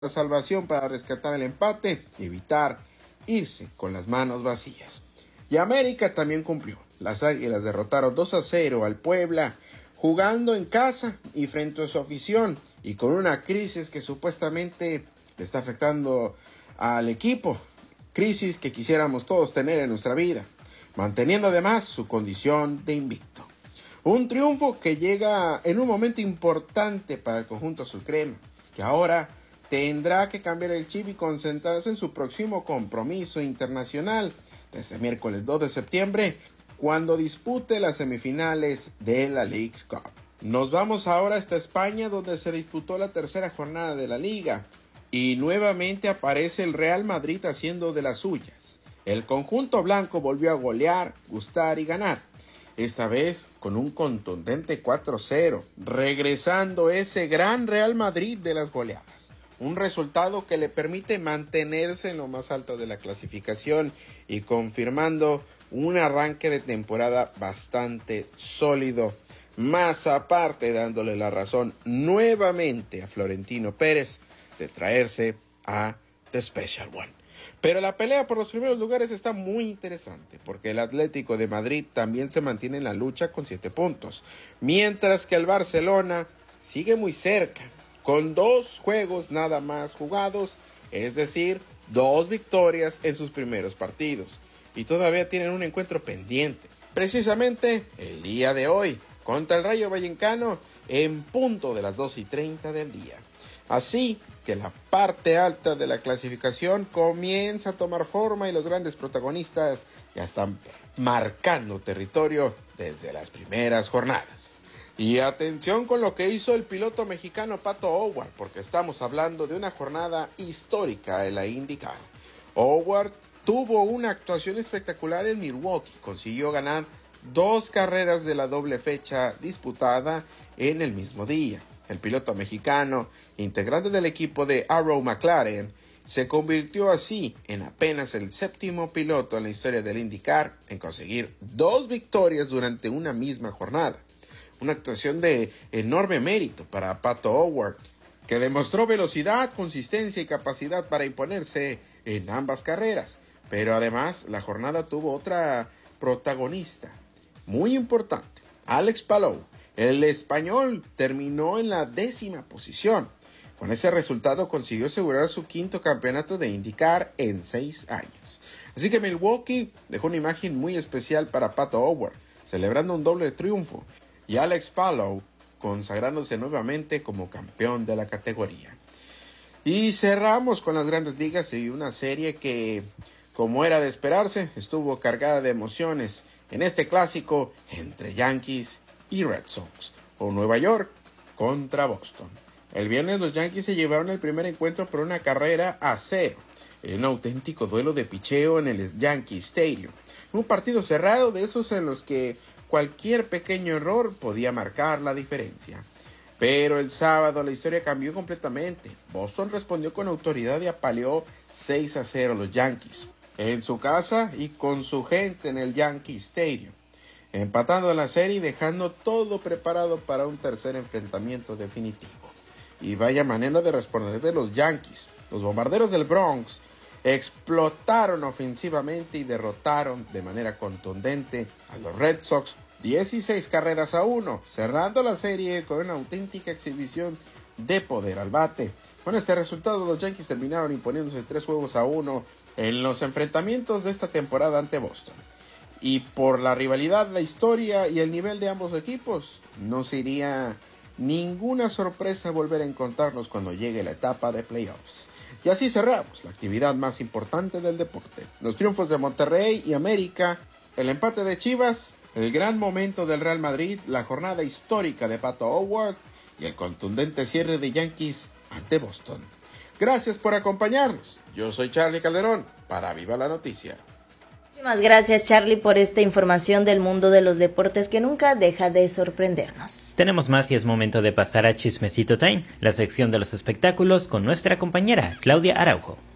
la salvación para rescatar el empate y evitar irse con las manos vacías. Y América también cumplió. Las Águilas derrotaron 2-0 al Puebla, jugando en casa y frente a su afición, y con una crisis que supuestamente le está afectando al equipo, crisis que quisiéramos todos tener en nuestra vida, manteniendo además su condición de invicto. Un triunfo que llega en un momento importante para el conjunto azulcrema, que ahora tendrá que cambiar el chip y concentrarse en su próximo compromiso internacional, desde miércoles 2 de septiembre, cuando dispute las semifinales de la Leagues Cup. Nos vamos ahora hasta España, donde se disputó la tercera jornada de la liga, y nuevamente aparece el Real Madrid haciendo de las suyas. El conjunto blanco volvió a golear, gustar y ganar, esta vez con un contundente 4-0, regresando ese gran Real Madrid de las goleadas. Un resultado que le permite mantenerse en lo más alto de la clasificación y confirmando un arranque de temporada bastante sólido. Más aparte, dándole la razón nuevamente a Florentino Pérez de traerse a The Special One. Pero la pelea por los primeros lugares está muy interesante, porque el Atlético de Madrid también se mantiene en la lucha con 7 puntos, mientras que el Barcelona sigue muy cerca, con 2 juegos nada más jugados, es decir, 2 victorias en sus primeros partidos, y todavía tienen un encuentro pendiente, precisamente el día de hoy, contra el Rayo Vallecano, en punto de las 2:30 del día. Así que la parte alta de la clasificación comienza a tomar forma y los grandes protagonistas ya están marcando territorio desde las primeras jornadas. Y atención con lo que hizo el piloto mexicano Pato O'Ward, porque estamos hablando de una jornada histórica en la IndyCar. O'Ward tuvo una actuación espectacular en Milwaukee, consiguió ganar 2 carreras de la doble fecha disputada en el mismo día. El piloto mexicano, integrante del equipo de Arrow McLaren, se convirtió así en apenas el 7º piloto en la historia del IndyCar en conseguir 2 victorias durante una misma jornada. Una actuación de enorme mérito para Pato O'Ward, que demostró velocidad, consistencia y capacidad para imponerse en ambas carreras. Pero además la jornada tuvo otra protagonista muy importante, Alex Palou. El español terminó en la 10ª posición. Con ese resultado consiguió asegurar su 5º campeonato de IndyCar en 6 años. Así que Milwaukee dejó una imagen muy especial para Pato O'Ward, celebrando un doble triunfo, y Alex Palou consagrándose nuevamente como campeón de la categoría. Y cerramos con las grandes ligas y una serie que, como era de esperarse, estuvo cargada de emociones en este clásico entre Yankees y Red Sox, o Nueva York contra Boston. El viernes los Yankees se llevaron el primer encuentro por 1-0 en un auténtico duelo de picheo en el Yankee Stadium. Un partido cerrado, de esos en los que cualquier pequeño error podía marcar la diferencia. Pero el sábado la historia cambió completamente. Boston respondió con autoridad y apaleó 6-0 a los Yankees en su casa y con su gente en el Yankee Stadium, empatando la serie y dejando todo preparado para un tercer enfrentamiento definitivo. Y vaya manera de responder de los Yankees. Los bombarderos del Bronx explotaron ofensivamente y derrotaron de manera contundente a los Red Sox 16-1, cerrando la serie con una auténtica exhibición de poder al bate. Con este resultado los Yankees terminaron imponiéndose 3-1 en los enfrentamientos de esta temporada ante Boston. Y por la rivalidad, la historia y el nivel de ambos equipos, no sería ninguna sorpresa volver a encontrarlos cuando llegue la etapa de playoffs. Y así cerramos la actividad más importante del deporte. Los triunfos de Monterrey y América, el empate de Chivas, el gran momento del Real Madrid, la jornada histórica de Pato O'Ward y el contundente cierre de Yankees ante Boston. Gracias por acompañarnos. Yo soy Charlie Calderón para Viva la Noticia. Muchísimas gracias, Charlie, por esta información del mundo de los deportes que nunca deja de sorprendernos. Tenemos más y es momento de pasar a Chismecito Time, la sección de los espectáculos con nuestra compañera Claudia Araujo.